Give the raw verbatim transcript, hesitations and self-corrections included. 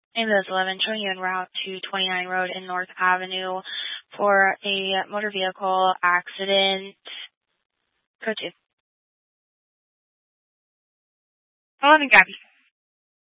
Ambulance eleven showing you en route to twenty-nine Road and North Avenue for a motor vehicle accident. Code two. eleven Gabby.